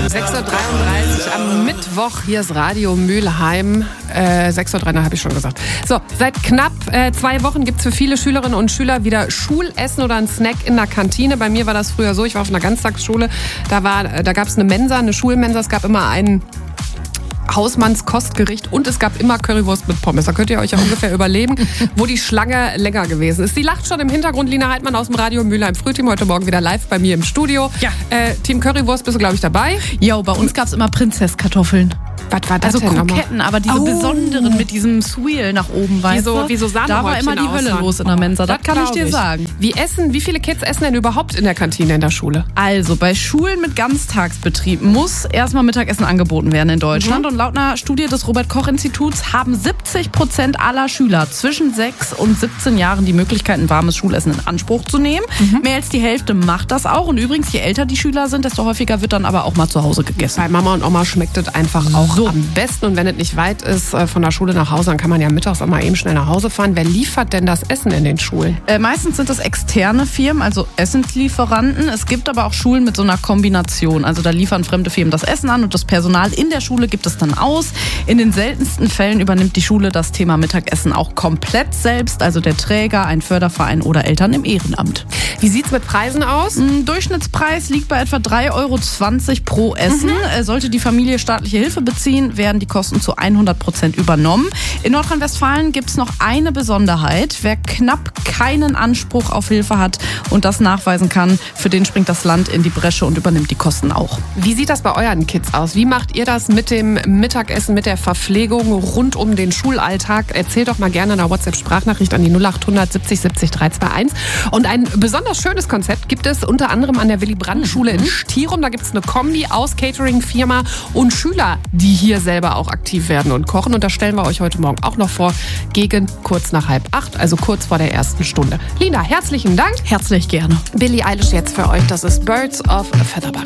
6.33 Uhr am Mittwoch. Hier ist Radio Mülheim. 6.03 Uhr habe ich schon gesagt. So, seit knapp 2 Wochen gibt es für viele Schülerinnen und Schüler wieder Schulessen oder einen Snack in der Kantine. Bei mir war das früher so, ich war auf einer Ganztagsschule. Da gab es eine Mensa, eine Schulmensa. Es gab immer einen Hausmannskostgericht und es gab immer Currywurst mit Pommes. Da könnt ihr euch ja ungefähr überlegen, wo die Schlange länger gewesen ist. Sie lacht schon im Hintergrund. Lina Heidmann aus dem Radio Mülheim Frühteam, heute Morgen wieder live bei mir im Studio. Ja. Team Currywurst, bist du, glaube ich, dabei? Jo, bei uns gab es immer Prinzesskartoffeln. Was war das Also denn Kroketten, aber diese besonderen mit diesem Swirl nach oben, weißt du? Wie so Da war immer die Hölle aussahen. los in der Mensa, das kann ich dir sagen. Wie viele Kids essen denn überhaupt in der Kantine in der Schule? Also bei Schulen mit Ganztagsbetrieb muss erstmal Mittagessen angeboten werden in Deutschland. Und laut einer Studie des Robert-Koch-Instituts haben 70% aller Schüler zwischen 6 und 17 Jahren die Möglichkeit, ein warmes Schulessen in Anspruch zu nehmen. Mehr als die Hälfte macht das auch. Und übrigens, je älter die Schüler sind, desto häufiger wird dann aber auch mal zu Hause gegessen. Bei Mama und Oma schmeckt es einfach auch am besten. Und wenn es nicht weit ist von der Schule nach Hause, dann kann man ja mittags auch mal eben schnell nach Hause fahren. Wer liefert denn das Essen in den Schulen? Meistens sind das externe Firmen, also Essenslieferanten. Es gibt aber auch Schulen mit so einer Kombination. Also da liefern fremde Firmen das Essen an und das Personal in der Schule gibt es dann aus. In den seltensten Fällen übernimmt die Schule das Thema Mittagessen auch komplett selbst. Also der Träger, ein Förderverein oder Eltern im Ehrenamt. Wie sieht's mit Preisen aus? Durchschnittspreis liegt bei etwa 3,20 € pro Essen. Sollte die Familie staatliche Hilfe beziehen, werden die Kosten zu 100% übernommen. In Nordrhein-Westfalen gibt es noch eine Besonderheit. Wer knapp keinen Anspruch auf Hilfe hat und das nachweisen kann, für den springt das Land in die Bresche und übernimmt die Kosten auch. Wie sieht das bei euren Kids aus? Wie macht ihr das mit dem Mittagessen, mit der Verpflegung rund um den Schulalltag? Erzählt doch mal gerne in einer WhatsApp-Sprachnachricht an die 0800 70 70 321. Und ein besonders schönes Konzept gibt es unter anderem an der Willy-Brandt-Schule in Stirum. Da gibt es eine Kombi aus Catering-Firma und Schüler, die hier selber auch aktiv werden und kochen. Und das stellen wir euch heute Morgen auch noch vor, gegen kurz nach 7:30, also kurz vor der ersten Stunde. Lina, herzlichen Dank. Herzlich gerne. Billie Eilish jetzt für euch. Das ist Birds of a Feather Bar.